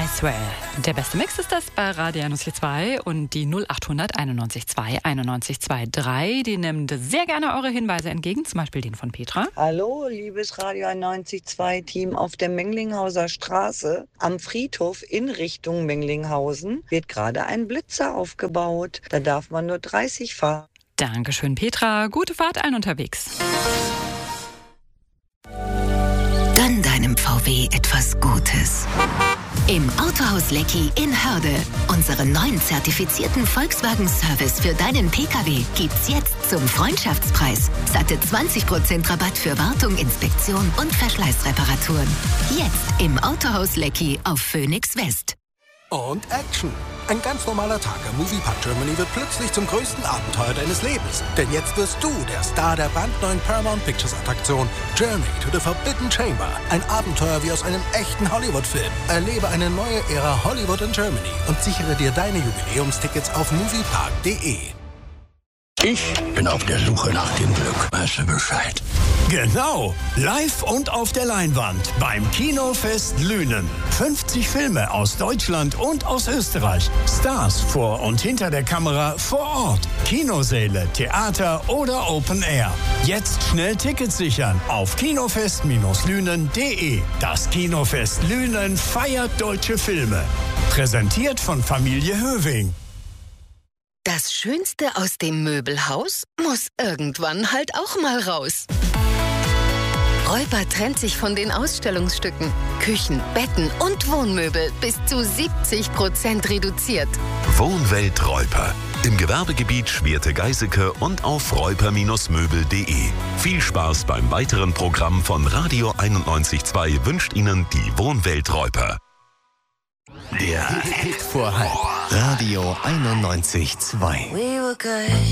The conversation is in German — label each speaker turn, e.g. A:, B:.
A: Swear. Der beste Mix ist das bei Radio 91.2 und die 0800 91.2 91.2.3. Die nimmt sehr gerne eure Hinweise entgegen, zum Beispiel den von Petra.
B: Hallo, liebes Radio 91.2 Team auf der Menglinghauser Straße. Am Friedhof in Richtung Menglinghausen wird gerade ein Blitzer aufgebaut. Da darf man nur 30 fahren.
A: Dankeschön, Petra. Gute Fahrt allen unterwegs.
C: Gönn deinem VW etwas Gutes. Im Autohaus Lecki in Hörde. Unseren neuen zertifizierten Volkswagen-Service für deinen Pkw gibt's jetzt zum Freundschaftspreis. Satte 20% Rabatt für Wartung, Inspektion und Verschleißreparaturen. Jetzt im Autohaus Lecki auf Phoenix West.
D: Und Action. Ein ganz normaler Tag am Moviepark Germany wird plötzlich zum größten Abenteuer deines Lebens. Denn jetzt wirst du der Star der brandneuen Paramount Pictures Attraktion Journey to the Forbidden Chamber. Ein Abenteuer wie aus einem echten Hollywood-Film. Erlebe eine neue Ära Hollywood in Germany und sichere dir deine Jubiläumstickets auf moviepark.de.
E: Ich bin auf der Suche nach dem Glück. Weißt du Bescheid?
F: Genau, live und auf der Leinwand beim Kinofest Lünen. 50 Filme aus Deutschland und aus Österreich. Stars vor und hinter der Kamera vor Ort. Kinosäle, Theater oder Open Air. Jetzt schnell Tickets sichern auf kinofest-lünen.de. Das Kinofest Lünen feiert deutsche Filme. Präsentiert von Familie Höving.
C: Das Schönste aus dem Möbelhaus muss irgendwann halt auch mal raus. Räuber trennt sich von den Ausstellungsstücken. Küchen, Betten und Wohnmöbel bis zu 70% reduziert.
G: Wohnwelt Räuper. Im Gewerbegebiet Schwerte-Geiseke und auf räuper-möbel.de. Viel Spaß beim weiteren Programm von Radio 91.2 wünscht Ihnen die Wohnwelt Räuper.
E: Der Hit vor halb. Radio 91.2.